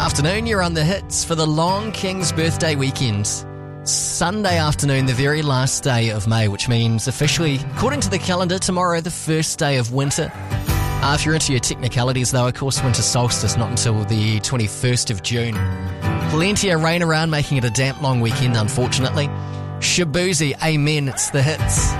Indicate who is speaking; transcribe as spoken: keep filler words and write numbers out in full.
Speaker 1: Afternoon, you're on the hits for the long King's birthday weekend. Sunday afternoon, the very last day of May, which means officially, according to the calendar, tomorrow the first day of winter. Uh, if you're into your technicalities though, of course winter solstice not until the twenty-first of June. Plenty of rain around, making it a damp long weekend unfortunately. Shabuzi, amen, it's the hits.